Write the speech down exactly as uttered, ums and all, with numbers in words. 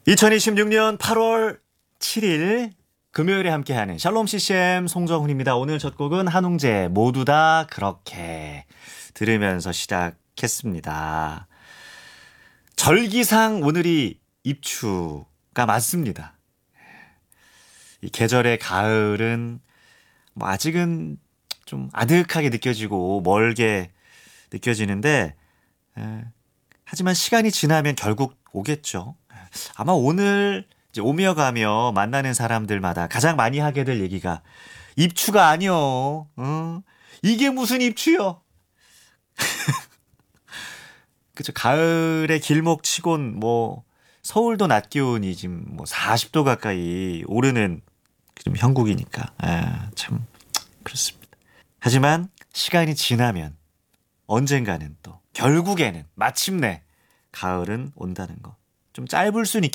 이천이십육 년 팔월 칠일 금요일에 함께하는 샬롬 씨씨엠 송정훈입니다. 오늘 첫 곡은 한웅재 모두 다 그렇게 들으면서 시작했습니다. 절기상 오늘이 입추가 맞습니다. 이 계절의 가을은 뭐 아직은 좀 아득하게 느껴지고 멀게 느껴지는데 에, 하지만 시간이 지나면 결국 오겠죠. 아마 오늘 이제 오며 가며 만나는 사람들마다 가장 많이 하게 될 얘기가 입추가 아니요. 어? 이게 무슨 입추요? 그죠. 가을의 길목치곤 뭐 서울도 낮 기온이 지금 뭐 사십 도 가까이 오르는 좀 형국이니까 아, 참 그렇습니다. 하지만 시간이 지나면 언젠가는 또 결국에는 마침내 가을은 온다는 거. 좀 짧을 수는 있겠